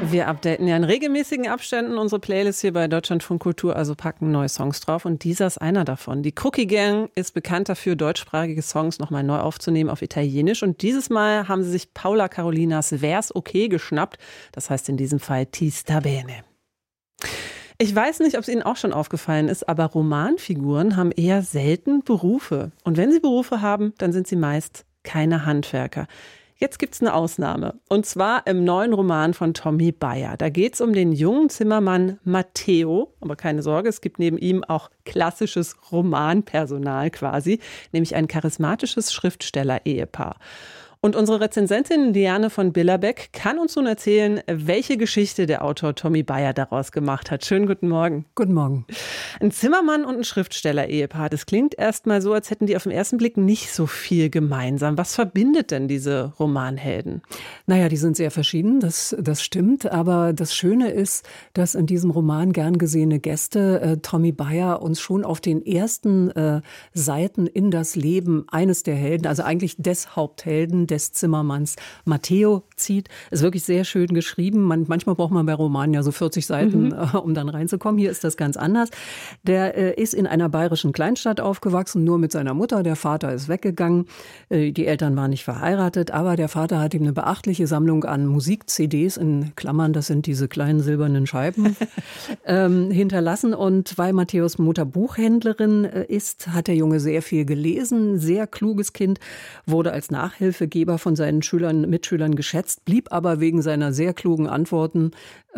Wir updaten ja in regelmäßigen Abständen unsere Playlist hier bei Deutschlandfunk Kultur, also packen neue Songs drauf und dieser ist einer davon. Die Crookie Gang ist bekannt dafür, deutschsprachige Songs nochmal neu aufzunehmen auf Italienisch und dieses Mal haben sie sich Paula Carolinas Wär's okay geschnappt, das heißt in diesem Fall Ti sta bene. Ich weiß nicht, ob es Ihnen auch schon aufgefallen ist, aber Romanfiguren haben eher selten Berufe und wenn sie Berufe haben, dann sind sie meist keine Handwerker. Jetzt gibt's eine Ausnahme. Und zwar im neuen Roman von Tommy Bayer. Da geht's um den jungen Zimmermann Matteo. Aber keine Sorge, es gibt neben ihm auch klassisches Romanpersonal quasi, nämlich ein charismatisches Schriftsteller-Ehepaar. Und unsere Rezensentin Liane von Billerbeck kann uns nun erzählen, welche Geschichte der Autor Tommy Bayer daraus gemacht hat. Schönen guten Morgen. Guten Morgen. Ein Zimmermann und ein Schriftsteller-Ehepaar. Das klingt erstmal so, als hätten die auf den ersten Blick nicht so viel gemeinsam. Was verbindet denn diese Romanhelden? Naja, die sind sehr verschieden, das stimmt. Aber das Schöne ist, dass in diesem Roman gern gesehene Gäste Tommy Bayer uns schon auf den ersten Seiten in das Leben eines der Helden, also eigentlich des Haupthelden, des Zimmermanns Matteo zieht. Ist wirklich sehr schön geschrieben. Manchmal braucht man bei Romanen ja so 40 Seiten, um dann reinzukommen. Hier ist das ganz anders. Der ist in einer bayerischen Kleinstadt aufgewachsen, nur mit seiner Mutter. Der Vater ist weggegangen. Die Eltern waren nicht verheiratet, aber der Vater hat ihm eine beachtliche Sammlung an Musik-CDs, in Klammern, das sind diese kleinen silbernen Scheiben, hinterlassen. Und weil Matthäus Mutter Buchhändlerin ist, hat der Junge sehr viel gelesen. Sehr kluges Kind, wurde als Nachhilfegeber von seinen Mitschülern geschätzt, blieb aber wegen seiner sehr klugen Antworten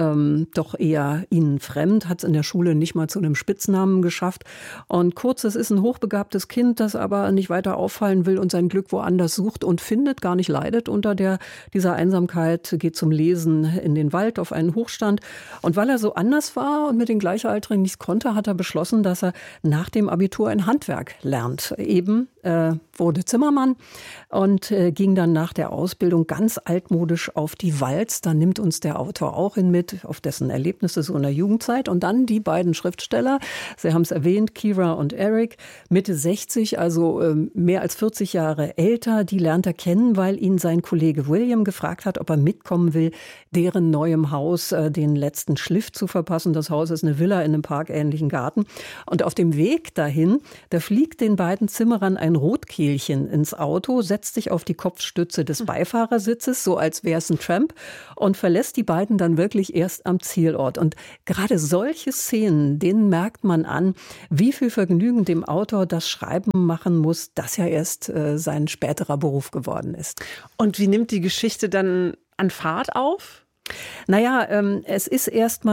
doch eher ihnen fremd, hat es in der Schule nicht mal zu einem Spitznamen geschafft. Und kurz, es ist ein hochbegabtes Kind, das aber nicht weiter auffallen will und sein Glück woanders sucht und findet, gar nicht leidet unter dieser Einsamkeit, geht zum Lesen in den Wald auf einen Hochstand. Und weil er so anders war und mit den Gleichaltrigen nichts konnte, hat er beschlossen, dass er nach dem Abitur ein Handwerk lernt. Eben wurde Zimmermann und ging dann nach der Ausbildung ganz altmodisch auf die Walz. Da nimmt uns der Autor auch mit, auf dessen Erlebnisse so in der Jugendzeit. Und dann die beiden Schriftsteller, Sie haben es erwähnt, Kira und Eric, Mitte 60, also mehr als 40 Jahre älter. Die lernt er kennen, weil ihn sein Kollege William gefragt hat, ob er mitkommen will, deren neuem Haus den letzten Schliff zu verpassen. Das Haus ist eine Villa in einem parkähnlichen Garten. Und auf dem Weg dahin, da fliegt den beiden Zimmerern ein Rotkehlchen ins Auto, setzt sich auf die Kopfstütze des Beifahrersitzes, so als wäre es ein Tramp, und verlässt die beiden dann wirklich erst am Zielort. Und gerade solche Szenen, denen merkt man an, wie viel Vergnügen dem Autor das Schreiben machen muss, das ja erst sein späterer Beruf geworden ist. Und wie nimmt die Geschichte dann an Fahrt auf? Naja, es sind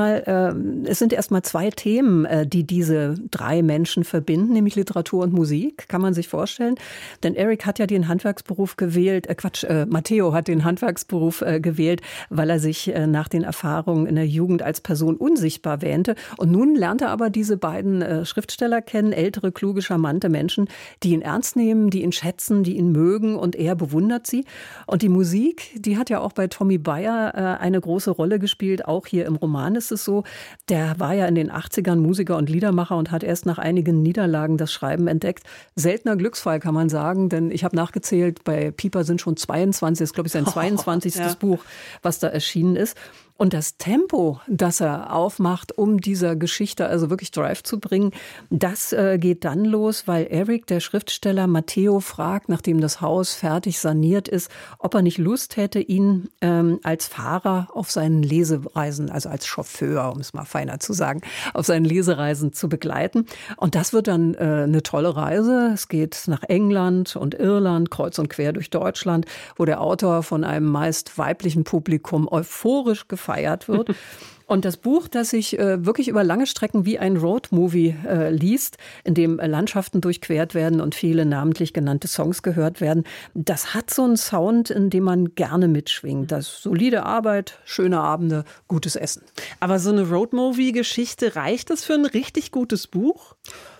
erstmal zwei Themen, die diese drei Menschen verbinden, nämlich Literatur und Musik, kann man sich vorstellen. Denn Eric hat ja den Handwerksberuf gewählt, Matteo hat den Handwerksberuf gewählt, weil er sich nach den Erfahrungen in der Jugend als Person unsichtbar wähnte. Und nun lernt er aber diese beiden Schriftsteller kennen, ältere, kluge, charmante Menschen, die ihn ernst nehmen, die ihn schätzen, die ihn mögen und er bewundert sie. Und die Musik, die hat ja auch bei Tommy Bayer eine große Rolle gespielt. Auch hier im Roman ist es so. Der war ja in den 80ern Musiker und Liedermacher und hat erst nach einigen Niederlagen das Schreiben entdeckt. Seltener Glücksfall, kann man sagen, denn ich habe nachgezählt, bei Piper sind schon 22, das ist, glaube ich, sein 22. Buch, was da erschienen ist. Und das Tempo, das er aufmacht, um dieser Geschichte also wirklich Drive zu bringen, das geht dann los, weil Eric, der Schriftsteller, Matteo fragt, nachdem das Haus fertig saniert ist, ob er nicht Lust hätte, ihn als Fahrer auf seinen Lesereisen, also als Chauffeur, um es mal feiner zu sagen, auf seinen Lesereisen zu begleiten. Und das wird dann eine tolle Reise. Es geht nach England und Irland, kreuz und quer durch Deutschland, wo der Autor von einem meist weiblichen Publikum euphorisch gefeiert wird. Und das Buch, das sich wirklich über lange Strecken wie ein Roadmovie liest, in dem Landschaften durchquert werden und viele namentlich genannte Songs gehört werden, das hat so einen Sound, in dem man gerne mitschwingt. Das ist solide Arbeit, schöne Abende, gutes Essen. Aber so eine Roadmovie-Geschichte, reicht das für ein richtig gutes Buch?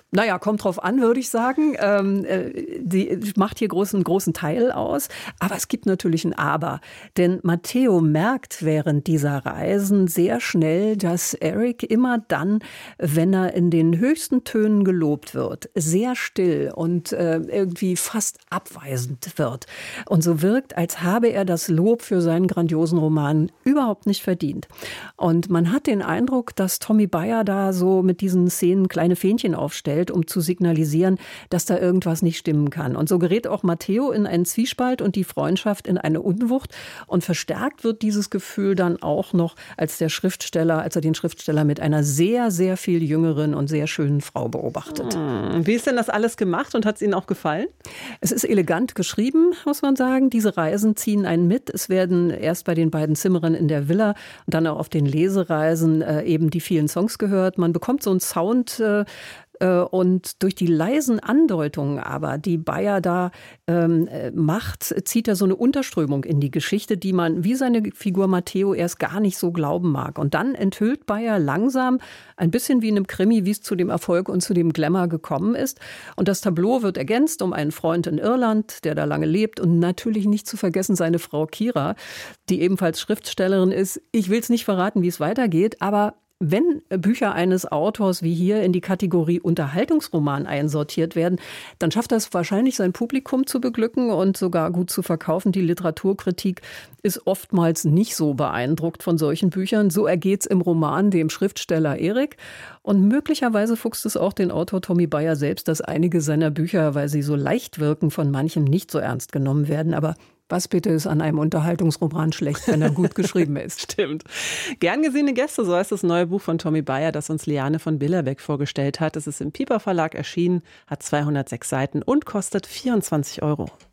Naja, kommt drauf an, würde ich sagen. Die macht hier großen Teil aus. Aber es gibt natürlich ein Aber. Denn Matteo merkt während dieser Reisen sehr schnell, dass Eric immer dann, wenn er in den höchsten Tönen gelobt wird, sehr still und irgendwie fast abweisend wird. Und so wirkt, als habe er das Lob für seinen grandiosen Roman überhaupt nicht verdient. Und man hat den Eindruck, dass Tommy Bayer da so mit diesen Szenen kleine Fähnchen aufstellt, um zu signalisieren, dass da irgendwas nicht stimmen kann. Und so gerät auch Matteo in einen Zwiespalt und die Freundschaft in eine Unwucht. Und verstärkt wird dieses Gefühl dann auch noch, als er den Schriftsteller mit einer sehr, sehr viel jüngeren und sehr schönen Frau beobachtet. Wie ist denn das alles gemacht und hat es Ihnen auch gefallen? Es ist elegant geschrieben, muss man sagen. Diese Reisen ziehen einen mit. Es werden erst bei den beiden Zimmerern in der Villa und dann auch auf den Lesereisen eben die vielen Songs gehört. Man bekommt so einen Sound und durch die leisen Andeutungen aber, die Bayer da macht, zieht er so eine Unterströmung in die Geschichte, die man wie seine Figur Matteo erst gar nicht so glauben mag. Und dann enthüllt Bayer langsam, ein bisschen wie in einem Krimi, wie es zu dem Erfolg und zu dem Glamour gekommen ist. Und das Tableau wird ergänzt um einen Freund in Irland, der da lange lebt. Und natürlich nicht zu vergessen seine Frau Kira, die ebenfalls Schriftstellerin ist. Ich will es nicht verraten, wie es weitergeht, aber wenn Bücher eines Autors wie hier in die Kategorie Unterhaltungsroman einsortiert werden, dann schafft das wahrscheinlich sein Publikum zu beglücken und sogar gut zu verkaufen. Die Literaturkritik ist oftmals nicht so beeindruckt von solchen Büchern. So ergeht's im Roman dem Schriftsteller Erik. Und möglicherweise fuchst es auch den Autor Tommy Bayer selbst, dass einige seiner Bücher, weil sie so leicht wirken, von manchem nicht so ernst genommen werden. Aber was bitte ist an einem Unterhaltungsroman schlecht, wenn er gut geschrieben ist? Stimmt. Gern gesehene Gäste, so heißt das neue Buch von Tommy Bayer, das uns Liane von Billerbeck vorgestellt hat. Es ist im Piper Verlag erschienen, hat 206 Seiten und kostet 24 €.